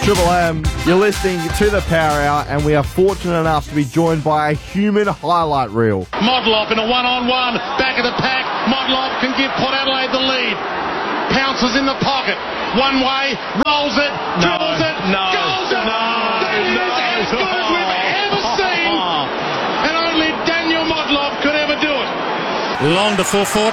Triple M, you're listening to the Power Hour, and we are fortunate enough to be joined by a human highlight reel. Modlop in a one-on-one, back of the pack. Modlop can give Port Adelaide the lead. Pounces in the pocket, one way, rolls it, dribbles it, goes it. That is as good as we've ever seen, and only Daniel Modlop could ever do it. Long to full forward.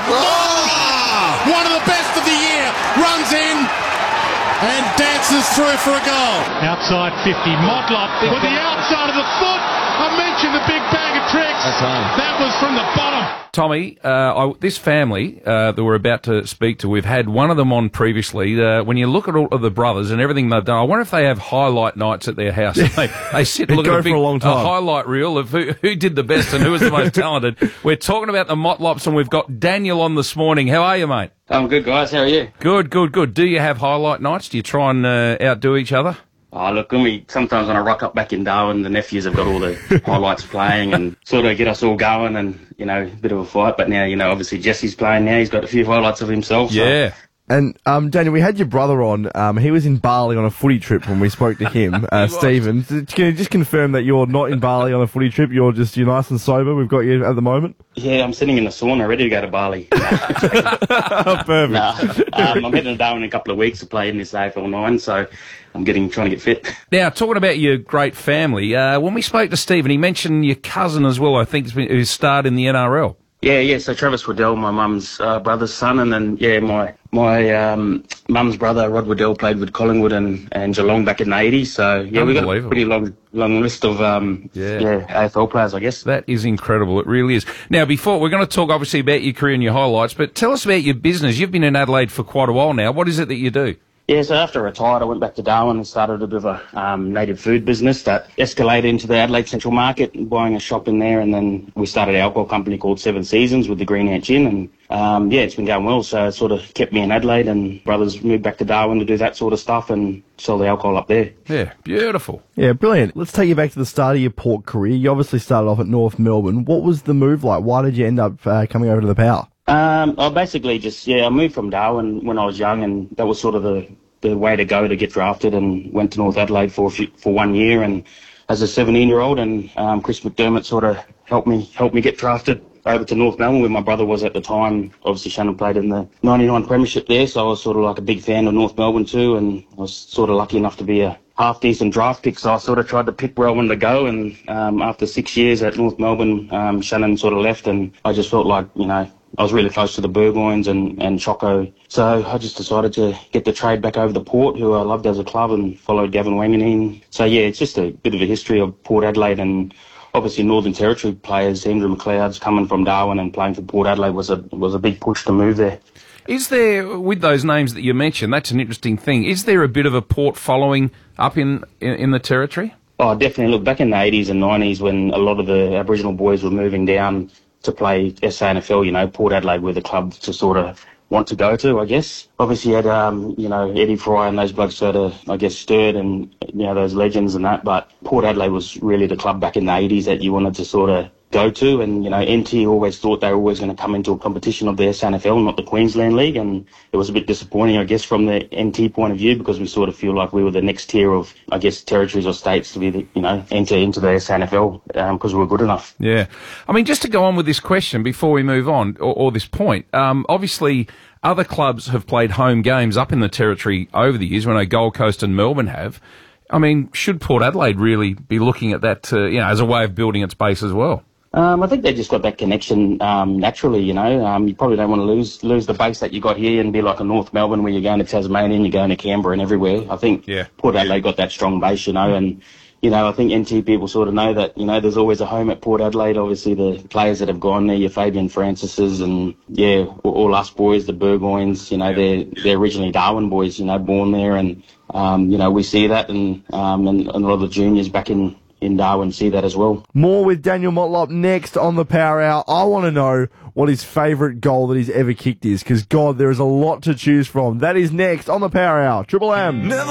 One of the best of the year, runs in and dances through for a goal. Outside 50. Modlop With the outside of the foot, I mentioned the big bag of tricks. That was from the bottom. Tommy, this family that we're about to speak to, we've had one of them on previously. When you look at all of the brothers and everything they've done, I wonder if they have highlight nights at their house. They sit and look at a highlight reel of who did the best and who was the most talented. We're talking about the Motlops, and we've got Daniel on this morning. How are you, mate? I'm good, guys. How are you? Good. Do you have highlight nights? Do you try and outdo each other? Oh, look, sometimes when I rock up back in Darwin, the nephews have got all the highlights playing and sort of get us all going and, a bit of a fight. But now, obviously Jesse's playing now. He's got a few highlights of himself. Yeah. So. And, Daniel, we had your brother on. He was in Bali on a footy trip when we spoke to him, Stephen. Can you just confirm that you're not in Bali on a footy trip? You're nice and sober. We've got you at the moment. Yeah, I'm sitting in the sauna ready to go to Bali. Perfect. I'm heading to Darwin in a couple of weeks to play in this AFL 9, so I'm trying to get fit. Now, talking about your great family, when we spoke to Stephen, he mentioned your cousin as well, I think, who starred in the NRL. Yeah, so Travis Waddell, my mum's brother's son, and then, my mum's brother, Rod Waddell, played with Collingwood and Geelong back in the 80s, so, yeah, we've got a pretty long list of, AFL players, I guess. That is incredible, it really is. Now, before, we're going to talk, obviously, about your career and your highlights, but tell us about your business. You've been in Adelaide for quite a while now. What is it that you do? Yeah, so after I retired, I went back to Darwin and started a bit of a native food business that escalated into the Adelaide Central Market, buying a shop in there, and then we started an alcohol company called Seven Seasons with the Green Ant Gin, and it's been going well, so it sort of kept me in Adelaide, and brothers moved back to Darwin to do that sort of stuff and sell the alcohol up there. Yeah, beautiful. Yeah, brilliant. Let's take you back to the start of your Port career. You obviously started off at North Melbourne. What was the move like? Why did you end up coming over to the Power? I basically I moved from Darwin when I was young, and that was sort of the way to go to get drafted, and went to North Adelaide for 1 year, and as a 17-year-old, and Chris McDermott sort of helped me get drafted over to North Melbourne, where my brother was at the time. Obviously, Shannon played in the 99 premiership there, so I was sort of like a big fan of North Melbourne too, and I was sort of lucky enough to be a half-decent draft pick, so I sort of tried to pick where I wanted to go, and after 6 years at North Melbourne, Shannon sort of left, and I just felt like, I was really close to the Burgoynes and Choco, so I just decided to get the trade back over to Port, who I loved as a club, and followed Gavin Wanganeen. So yeah, it's just a bit of a history of Port Adelaide, and obviously Northern Territory players, Andrew McLeod's coming from Darwin and playing for Port Adelaide was a big push to move there. Is there, with those names that you mentioned, that's an interesting thing, is there a bit of a Port following up in the Territory? Oh, definitely. Look, back in the 80s and 90s when a lot of the Aboriginal boys were moving down to play SANFL, Port Adelaide were the club to sort of want to go to, I guess. Obviously you had, Eddie Fry and those blokes sort of, I guess, stirred and, those legends and that, but Port Adelaide was really the club back in the 80s that you wanted to sort of go to, and, NT always thought they were always going to come into a competition of the SANFL, not the Queensland League, and it was a bit disappointing, I guess, from the NT point of view, because we sort of feel like we were the next tier of, I guess, territories or states to be, enter into the SANFL, because we were good enough. Yeah. I mean, just to go on with this question before we move on, or this point, obviously other clubs have played home games up in the Territory over the years. I know Gold Coast and Melbourne have. I mean, should Port Adelaide really be looking at that, as a way of building its base as well? I think they just got that connection naturally, you probably don't want to lose the base that you got here and be like a North Melbourne where you're going to Tasmania and you're going to Canberra and everywhere. I think Port Adelaide got that strong base, and, I think NT people sort of know that, there's always a home at Port Adelaide. Obviously the players that have gone there, your Fabian Francises and, all us boys, the Burgoynes, they're originally Darwin boys, born there, and, we see that, and a lot of the juniors back in Darwin see that as well. More with Daniel Motlop next on the Power Hour. I want to know what his favourite goal that he's ever kicked is, because, God, there is a lot to choose from. That is next on the Power Hour. Triple M. Never